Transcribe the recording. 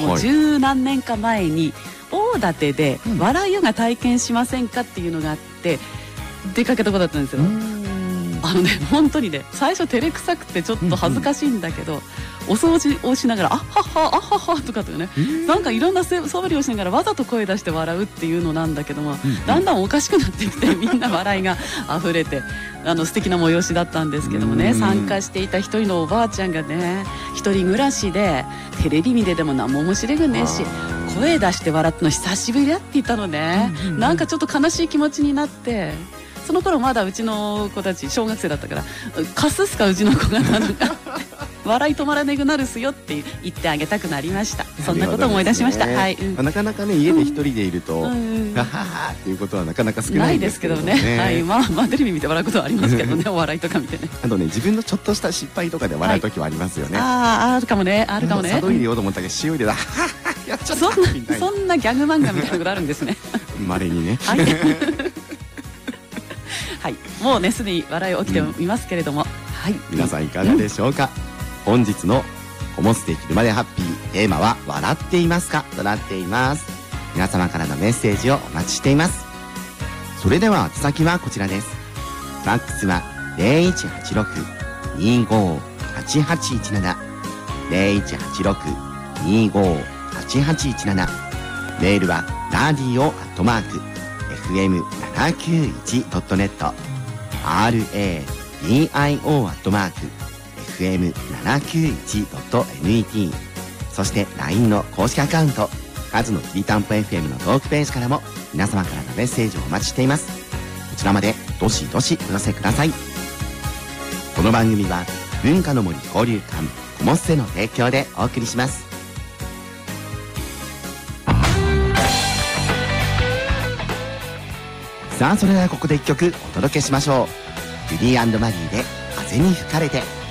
も十何年か前に大館で笑いヨガ体験しませんかっていうのがあって出かけたことだったんですよ。本当にね、最初照れくさくてちょっと恥ずかしいんだけど、お掃除をしながらあっはっはあっはっはとかってね、なんかいろんな素振りをしながらわざと声出して笑うっていうのなんだけども、だんだんおかしくなってきてみんな笑いが溢れて素敵な催しだったんですけどもね、参加していた一人のおばあちゃんがね、一人暮らしでテレビ見てでも何も面白くねえし声出して笑ったの久しぶりだって言ったのね、なんかちょっと悲しい気持ちになって、その頃まだうちの子たち小学生だったから「かすすかうちの子が」なんか笑い止まらなくなるすよって言ってあげたくなりました。そんなことを思い出しました。はい、 なかなかね、家で一人でいると「ははは」っていうことはなかなか少ないんですけどね。 はい、まあテレビ見て笑うことはありますけどねお笑いとか見てね。 あとね、自分のちょっとした失敗とかで笑う時はありますよね。 あるかもね、あるかもね。 佐渡入れようと思ったけど塩入れだやっちゃったみたいな。 そんなギャグ漫画みたいなことあるんですね。 稀にね。 はい、もうねすでに笑い起きていますけれども、はい、 皆さんいかがでしょうか。本日のホモステ昼までハッピー、テーマは笑っていますかとなっています。皆様からのメッセージをお待ちしています。それでは宛先はこちらです。ファックスは 0186-25-8817 0186-25-8817、メールはradio@fm791.net radio@fm791.net、 そして LINE の公式アカウントカズのきりたんぽ FM のトークページからも皆様からのメッセージをお待ちしています。こちらまでどしどしお寄せください。この番組は文化の森交流館コモッセの提供でお送りします。さあ、それではここで一曲お届けしましょう。ジュディ&マリーで風に吹かれて。